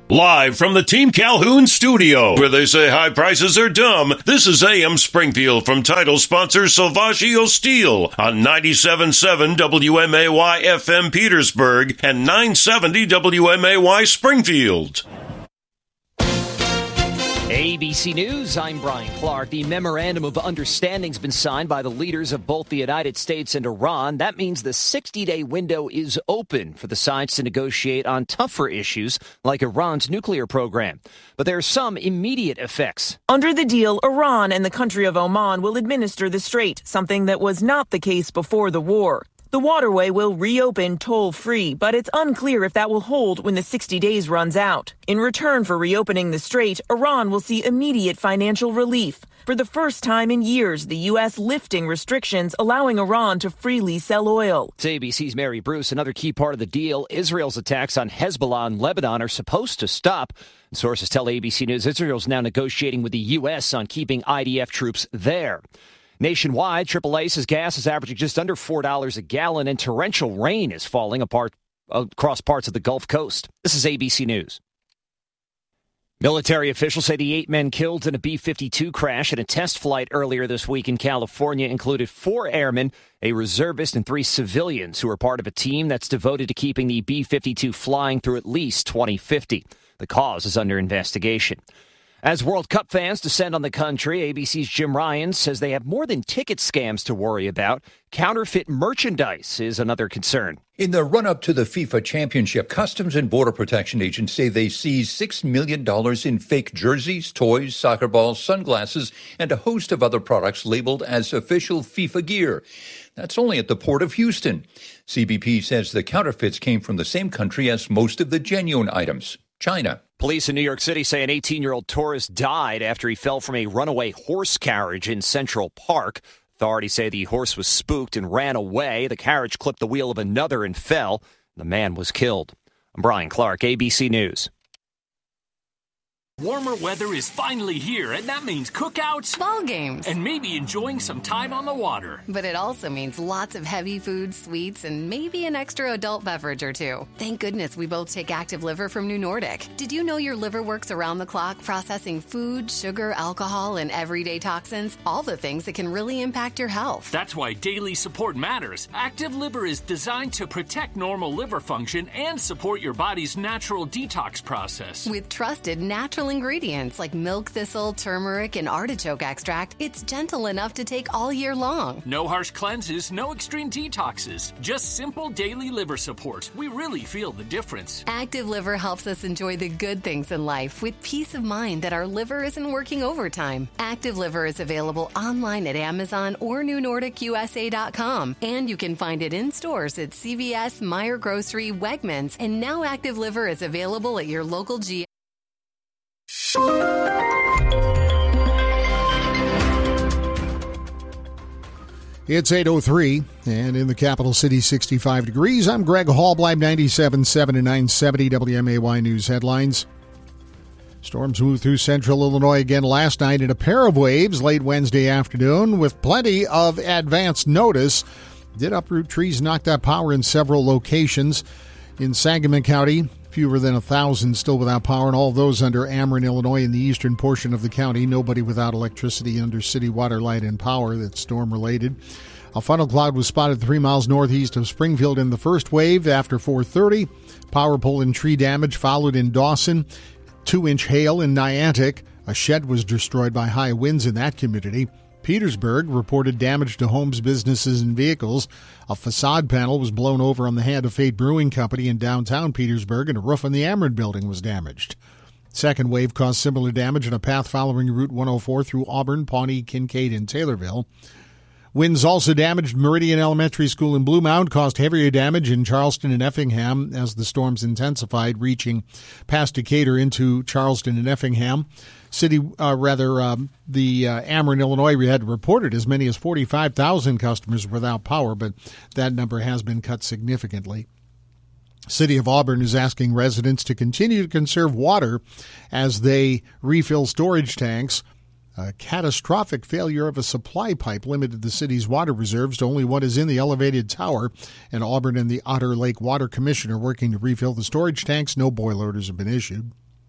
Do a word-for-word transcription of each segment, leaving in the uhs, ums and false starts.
Live from the Team Calhoun studio, where they say high prices are dumb, this is A M Springfield from title sponsor Salvaggio Steel on ninety-seven point seven W M A Y F M Petersburg and nine seventy W M A Y Springfield. A B C News, I'm Brian Clark. The Memorandum of Understanding has been signed by the leaders of both the United States and Iran. That means the sixty-day window is open for the sides to negotiate on tougher issues like Iran's nuclear program. But there are some immediate effects. Under the deal, Iran and the country of Oman will administer the strait, something that was not the case before the war. The waterway will reopen toll-free, but it's unclear if that will hold when the sixty days runs out. In return for reopening the strait, Iran will see immediate financial relief. For the first time in years, the U S lifting restrictions, allowing Iran to freely sell oil. It's A B C's Mary Bruce. Another key part of the deal, Israel's attacks on Hezbollah and Lebanon are supposed to stop. Sources tell A B C News Israel's now negotiating with the U S on keeping I D F troops there. Nationwide, triple A says gas is averaging just under four dollars a gallon, and torrential rain is falling apart across parts of the Gulf Coast. This is A B C News. Military officials say the eight men killed in a B fifty-two crash in a test flight earlier this week in California included four airmen, a reservist, and three civilians who are part of a team that's devoted to keeping the B fifty-two flying through at least twenty fifty. The cause is under investigation. As World Cup fans descend on the country, A B C's Jim Ryan says they have more than ticket scams to worry about. Counterfeit merchandise is another concern. In the run-up to the FIFA Championship, Customs and Border Protection agents say they seized six million dollars in fake jerseys, toys, soccer balls, sunglasses, and a host of other products labeled as official FIFA gear. That's only at the Port of Houston. C B P says the counterfeits came from the same country as most of the genuine items, China. Police in New York City say an eighteen-year-old tourist died after he fell from a runaway horse carriage in Central Park. Authorities say the horse was spooked and ran away. The carriage clipped the wheel of another and fell. The man was killed. I'm Brian Clark, A B C News. Warmer weather is finally here, and that means cookouts, ball games, and maybe enjoying some time on the water. But it also means lots of heavy foods, sweets, and maybe an extra adult beverage or two. Thank goodness we both take Active Liver from New Nordic. Did you know your liver works around the clock processing food, sugar, alcohol, and everyday toxins? All the things that can really impact your health. That's why daily support matters. Active Liver is designed to protect normal liver function and support your body's natural detox process. With trusted natural ingredients like milk thistle, turmeric, and artichoke extract, it's gentle enough to take all year long. No harsh cleanses, no extreme detoxes, just simple daily liver support. We really feel the difference. Active Liver helps us enjoy the good things in life with peace of mind that our liver isn't working overtime. Active Liver is available online at Amazon or New Nordic U S A dot com, and you can find it in stores at C V S, Meijer Grocery, Wegmans, and now Active Liver is available at your local G. It's eight oh three, and in the capital city, sixty-five degrees. I'm Greg Hallbleib, ninety-seven point seven and nine seventy W M A Y News headlines. Storms moved through central Illinois again last night in a pair of waves late Wednesday afternoon with plenty of advance notice. Did uproot trees, knocked out power in several locations. In Sangamon County, fewer than one thousand still without power, and all those under Ameren, Illinois, in the eastern portion of the county. Nobody without electricity under city water, light, and power that's storm-related. A funnel cloud was spotted three miles northeast of Springfield in the first wave after four thirty. Power pole and tree damage followed in Dawson. Two-inch hail in Niantic. A shed was destroyed by high winds in that community. Petersburg reported damage to homes, businesses, and vehicles. A facade panel was blown over on the Hand of Fate Brewing Company in downtown Petersburg, and a roof on the Ameren building was damaged. Second wave caused similar damage in a path following Route one oh four through Auburn, Pawnee, Kincaid, and Taylorville. Winds also damaged Meridian Elementary School in Blue Mound, caused heavier damage in Charleston and Effingham as the storms intensified, reaching past Decatur into Charleston and Effingham. City, uh, rather, um, the uh, Ameren, Illinois, had reported as many as forty-five thousand customers without power, but that number has been cut significantly. City of Auburn is asking residents to continue to conserve water as they refill storage tanks. A catastrophic failure of a supply pipe limited the city's water reserves to only what is in the elevated tower, and Auburn and the Otter Lake Water Commission are working to refill the storage tanks. No boil orders have been issued.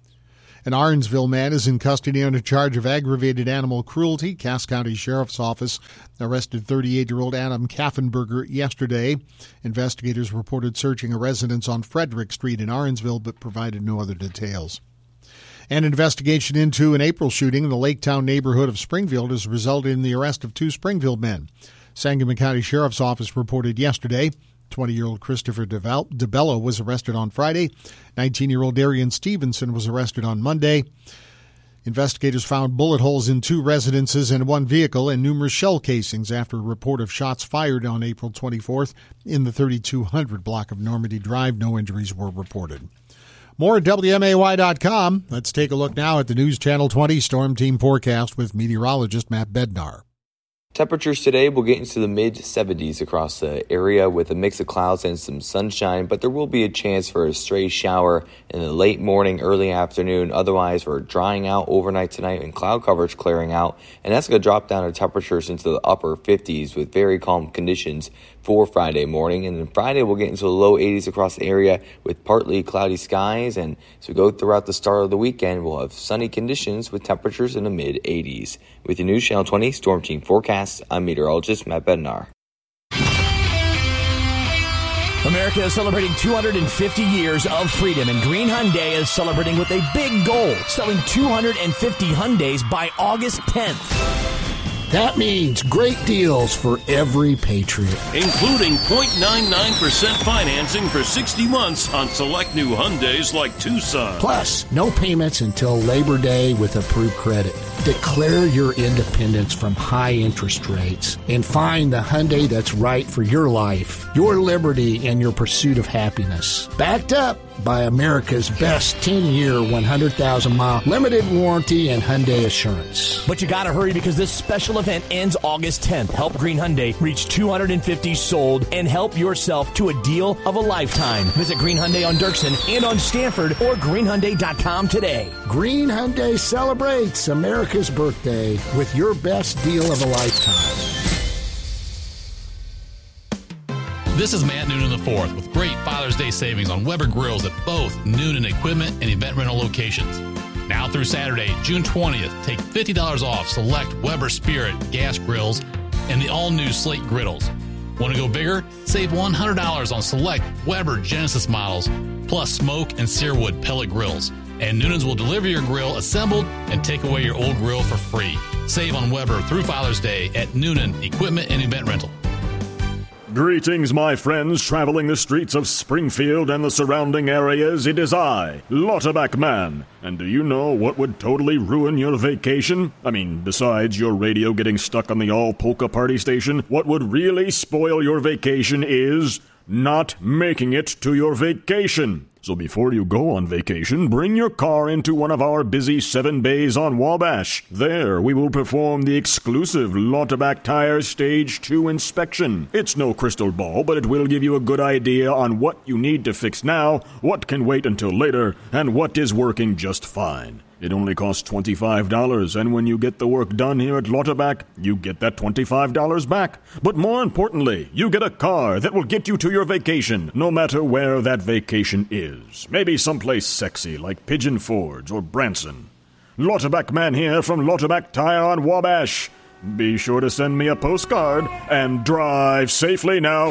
An Arnsville man is in custody on a charge of aggravated animal cruelty. Cass County Sheriff's Office arrested thirty-eight-year-old Adam Kaffenberger yesterday. Investigators reported searching a residence on Frederick Street in Arnsville, but provided no other details. An investigation into an April shooting in the Laketown neighborhood of Springfield has resulted in the arrest of two Springfield men. Sangamon County Sheriff's Office reported yesterday twenty-year-old Christopher DeBello was arrested on Friday. nineteen-year-old Darian Stevenson was arrested on Monday. Investigators found bullet holes in two residences and one vehicle and numerous shell casings after a report of shots fired on April twenty-fourth in the thirty-two hundred block of Normandy Drive. No injuries were reported. More at W M A Y dot com. Let's take a look now at the News Channel twenty Storm Team forecast with meteorologist Matt Bednar. Temperatures today will get into the mid seventies across the area with a mix of clouds and some sunshine, but there will be a chance for a stray shower in the late morning, early afternoon. Otherwise, we're drying out overnight tonight and cloud coverage clearing out, and that's going to drop down our temperatures into the upper fifties with very calm conditions for Friday morning. And then Friday, we'll get into the low eighties across the area with partly cloudy skies. And as we go throughout the start of the weekend, we'll have sunny conditions with temperatures in the mid eighties. With the News Channel twenty Storm Team forecast, I'm meteorologist Matt Bednar. America is celebrating two hundred fifty years of freedom, and Green Hyundai is celebrating with a big goal, selling two hundred fifty Hyundais by August tenth. That means great deals for every Patriot. Including zero point nine nine percent financing for sixty months on select new Hyundais like Tucson. Plus, no payments until Labor Day with approved credit. Declare your independence from high interest rates and find the Hyundai that's right for your life, your liberty, and your pursuit of happiness. Backed up by America's best ten-year, one hundred thousand mile limited warranty and Hyundai Assurance. But you gotta hurry because this special event ends August tenth. Help Green Hyundai reach two hundred fifty sold and help yourself to a deal of a lifetime. Visit Green Hyundai on Dirksen and on Stanford or green hyundai dot com today. Green Hyundai celebrates America's birthday with your best deal of a lifetime. This is Matt Noonan the fourth with great Father's Day savings on Weber grills at both Noonan Equipment and Event Rental locations. Now through Saturday, June twentieth, take fifty dollars off select Weber Spirit gas grills and the all-new Slate griddles. Want to go bigger? Save one hundred dollars on select Weber Genesis models, plus smoke and Searwood pellet grills. And Noonan's will deliver your grill assembled and take away your old grill for free. Save on Weber through Father's Day at Noonan Equipment and Event Rental. Greetings, my friends, traveling the streets of Springfield and the surrounding areas. It is I, Lauterbach Man. And do you know what would totally ruin your vacation? I mean, besides your radio getting stuck on the all-polka party station, what would really spoil your vacation is not making it to your vacation. So before you go on vacation, bring your car into one of our busy seven bays on Wabash. There, we will perform the exclusive Lauterbach Tire Stage two inspection. It's no crystal ball, but it will give you a good idea on what you need to fix now, what can wait until later, and what is working just fine. It only costs twenty-five dollars, and when you get the work done here at Lauterbach, you get that twenty-five dollars back. But more importantly, you get a car that will get you to your vacation, no matter where that vacation is. Maybe someplace sexy like Pigeon Forge or Branson. Lauterbach Man here from Lauterbach Tire on Wabash. Be sure to send me a postcard and drive safely now.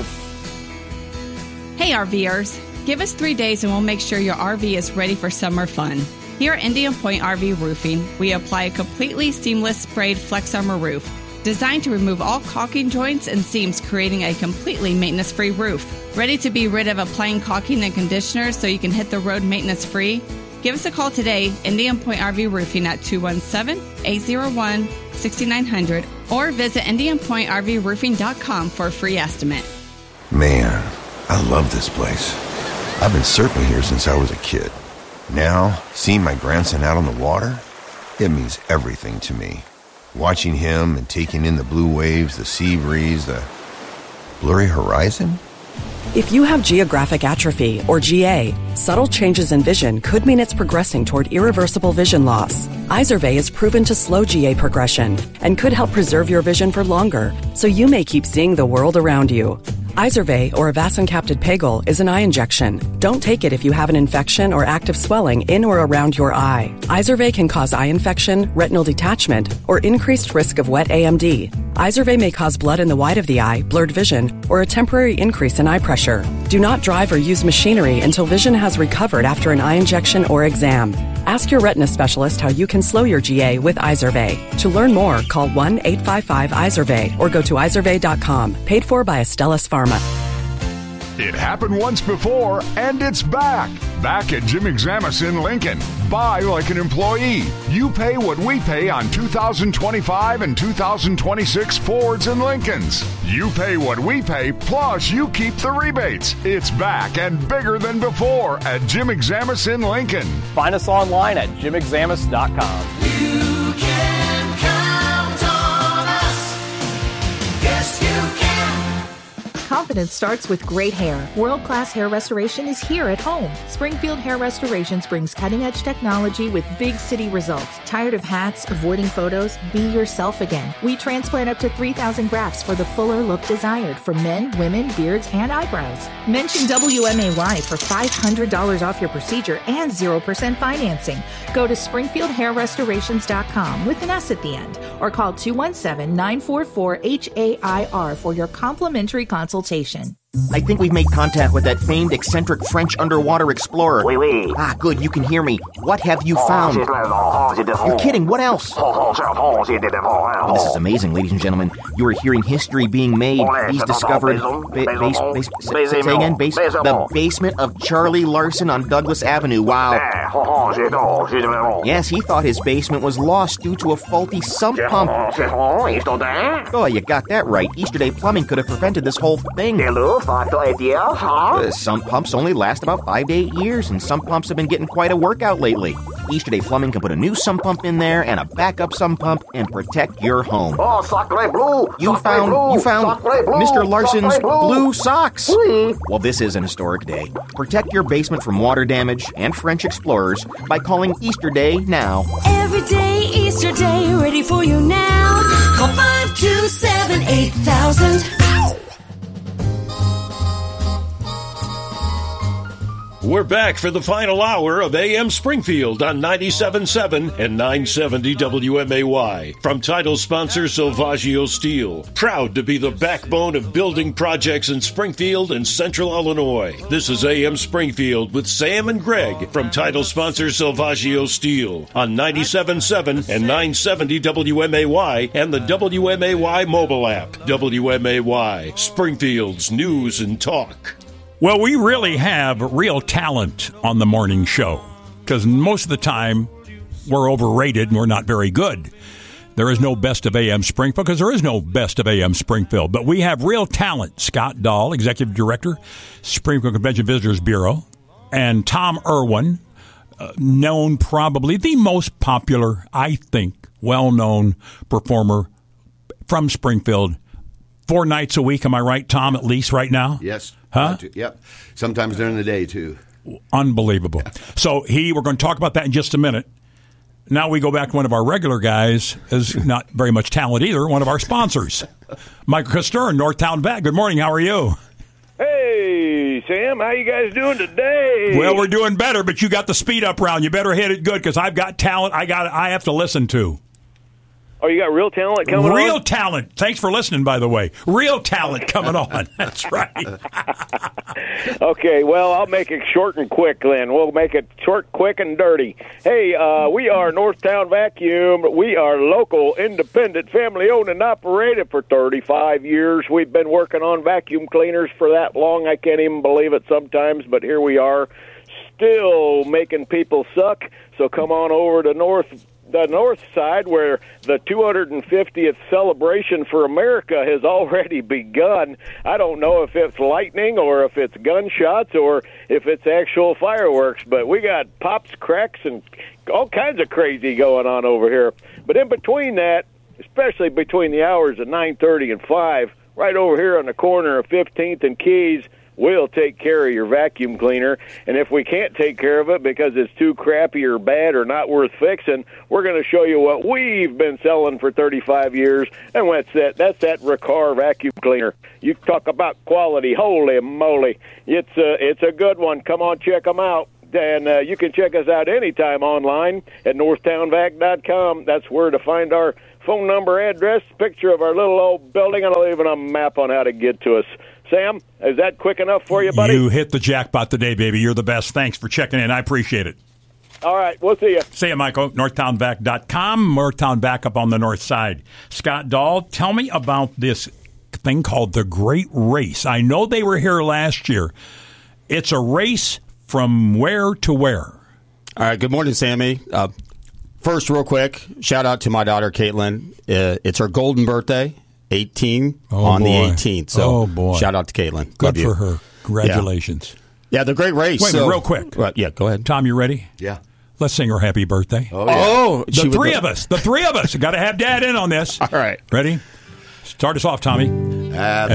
Hey RVers, give us three days and we'll make sure your R V is ready for summer fun. Here at Indian Point R V Roofing, we apply a completely seamless sprayed Flex Armor roof, designed to remove all caulking joints and seams, creating a completely maintenance-free roof. Ready to be rid of applying caulking and conditioner so you can hit the road maintenance-free? Give us a call today, Indian Point R V Roofing at two one seven, eight zero one, six nine zero zero, or visit indian point r v roofing dot com for a free estimate. Man, I love this place. I've been surfing here since I was a kid. Now, seeing my grandson out on the water, it means everything to me. Watching him and taking in the blue waves, the sea breeze, the blurry horizon. If you have geographic atrophy, or G A, subtle changes in vision could mean it's progressing toward irreversible vision loss. Izervay is proven to slow G A progression and could help preserve your vision for longer, so you may keep seeing the world around you. Izervay, or avacincaptad pegol, is an eye injection. Don't take it if you have an infection or active swelling in or around your eye. Izervay can cause eye infection, retinal detachment, or increased risk of wet A M D. Izervay may cause blood in the white of the eye, blurred vision, or a temporary increase in eye pressure. Do not drive or use machinery until vision has recovered after an eye injection or exam. Ask your retina specialist how you can slow your G A with Izervay. To learn more, call one eight five five Izervay or go to izervay dot com. Paid for by Astellas Pharma. It happened once before, and it's back. Back at Jim Examison Lincoln. Buy like an employee. You pay what we pay on two thousand twenty-five and two thousand twenty-six Fords and Lincolns. You pay what we pay, plus you keep the rebates. It's back and bigger than before at Jim Examison Lincoln. Find us online at jim examus dot com. You can count on us. Yes, you can. Confidence starts with great hair. World-class hair restoration is here at home. Springfield Hair Restorations brings cutting-edge technology with big city results. Tired of hats, avoiding photos? Be yourself again. We transplant up to three thousand grafts for the fuller look desired for men, women, beards, and eyebrows. Mention W M A Y for five hundred dollars off your procedure and zero percent financing. Go to springfield hair restorations dot com with an S at the end or call two one seven, nine four four, H A I R for your complimentary consultation. I think we've made contact with that famed eccentric French underwater explorer. Oui, oui. Ah, good, you can hear me. What have you found? You're kidding, what else? Oh, this is amazing, ladies and gentlemen. You are hearing history being made. He's discovered... Ba- base, base, say, say again, base, the basement of Charlie Larson on Douglas Avenue. Wow. Yes, he thought his basement was lost due to a faulty sump pump. Oh, you got that right. Easter Day Plumbing could have prevented this whole thing. Uh, sump pumps only last about five to eight years, and sump pumps have been getting quite a workout lately. Easter Day Plumbing can put a new sump pump in there and a backup sump pump and protect your home. Oh, sacre bleu! You sacre found bleu, you found bleu, Mister Larson's bleu. blue socks. Oui. Well, this is an historic day. Protect your basement from water damage and French explorers by calling Easter Day now. Every day, Easter Day, ready for you now. Call five two seven, eight thousand. We're back for the final hour of A M Springfield on ninety-seven point seven and nine seventy W M A Y. From title sponsor Silvaggio Steel. Proud to be the backbone of building projects in Springfield and Central Illinois. This is A M Springfield with Sam and Greg from title sponsor Silvaggio Steel on ninety-seven point seven and nine seventy W M A Y and the W M A Y mobile app. W M A Y, Springfield's news and talk. Well, we really have real talent on the morning show because most of the time we're overrated and we're not very good. There is no best of A M Springfield because there is no best of A M Springfield. But we have real talent. Scott Dahl, Executive Director, Springfield Convention Visitors Bureau, and Tom Irwin, uh, known probably the most popular, I think, well-known performer from Springfield. Four nights a week, am I right, Tom, at least right now? Yes. Huh? Yep. Sometimes during the day, too. Unbelievable. So he, we're going to talk about that in just a minute. Now we go back to one of our regular guys, is not very much talent either, one of our sponsors, Michael Costern, Northtown Vet. Good morning. How are you? Hey, Sam. How you guys doing today? Well, we're doing better, but you got the speed up round. You better hit it good because I've got talent I got. I have to listen to. Oh, you got real talent coming real on? Real on? talent. Thanks for listening, by the way. Real talent coming on. That's right. Okay, well, I'll make it short and quick then. We'll make it short, quick, and dirty. Hey, uh, we are Northtown Vacuum. We are local, independent, family-owned and operated for thirty-five years. We've been working on vacuum cleaners for that long. I can't even believe it sometimes, but here we are, still making people suck. So come on over to North the north side where the two hundred fiftieth celebration for America has already begun. I don't know if it's lightning or if it's gunshots or if it's actual fireworks, but we got pops, cracks, and all kinds of crazy going on over here. But in between that, especially between the hours of nine thirty and five, right over here on the corner of fifteenth and Keys, we'll take care of your vacuum cleaner. And if we can't take care of it because it's too crappy or bad or not worth fixing, we're going to show you what we've been selling for thirty-five years, and what's that? That's that Riccar vacuum cleaner. You talk about quality, holy moly. It's a, it's a good one. Come on, check them out. And uh, you can check us out anytime online at northtown vac dot com. That's where to find our phone number, address, picture of our little old building, and I'll even a map on how to get to us. Sam, is that quick enough for you, buddy? You hit the jackpot today, baby. You're the best. Thanks for checking in. I appreciate it. All right, we'll see you. See you, Michael. northtown vac dot com, Northtown Vac up on the north side. Scott Dahl, tell me about this thing called the Great Race. I know they were here last year. It's a race from where to where? All right, good morning, Sammy. Uh, first, real quick, shout out to my daughter, Caitlin. Uh, it's her golden birthday, eighteen, oh, on boy. the eighteenth. So oh, boy. Shout out to Caitlin. Good Love for you. her. Congratulations. Yeah. yeah, the Great Race. Wait a so, minute, real quick. Uh, yeah, go ahead. Tom, you ready? Yeah. Let's sing her happy birthday. Oh, yeah. Oh, the three of us. The three of us. Got to have Dad in on this. All right. Ready? Start us off, Tommy. Happy